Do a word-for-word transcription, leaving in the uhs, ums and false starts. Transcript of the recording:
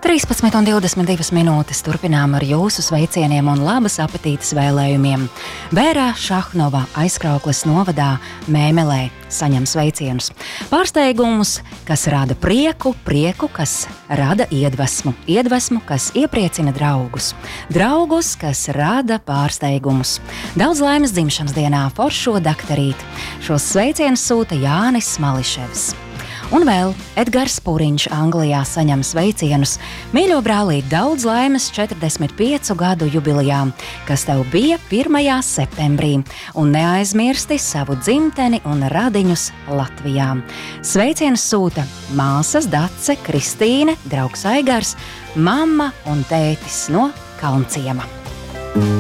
trīspadsmit un divdesmit divas minūtes turpinām ar jūsu sveicieniem un labas apetītes vēlējumiem. Bērā Šahnova Aizkraukles novadā Mēmelē saņem sveicienus. Pārsteigumus, kas rada prieku, prieku, kas rada iedvesmu, iedvesmu, kas iepriecina draugus, draugus, kas rada pārsteigumus. Daudz laimes dzimšanas dienā foršo daktarīt. Šos sveicienus sūta Jānis Mališevs. Un vēl Edgars Puriņš Anglijā saņem sveicienus. Mīļo brālīt, daudz laimes četrdesmit piecu gadu jubilejā, kas tev bija pirmajā septembrī, un neaizmirsti savu dzimteni un radiņus Latvijā. Sveicienus sūta māsas Dace, Kristīne, draugs Aigars, mamma un tētis no Kalnciema.